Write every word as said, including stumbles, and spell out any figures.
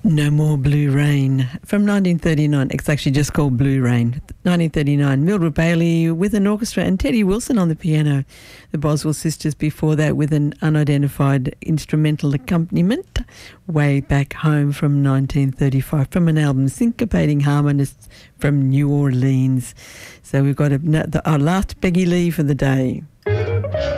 No More Blue Rain from nineteen thirty-nine. It's actually just called Blue Rain. nineteen thirty-nine. Mildred Bailey with an orchestra and Teddy Wilson on the piano. The Boswell Sisters before that with an unidentified instrumental accompaniment way back home from nineteen thirty-five from an album Syncopating Harmonists from New Orleans. So we've got a, our last Peggy Lee for the day.